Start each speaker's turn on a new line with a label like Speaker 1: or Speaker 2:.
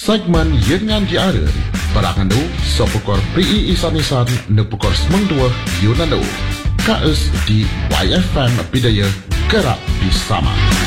Speaker 1: segmen Yengan Diara Parangandu Sopukor Prii Isan-Isan Nepukor Semengdua Yunandu KS di YFM Bidaya Gerak Bersama.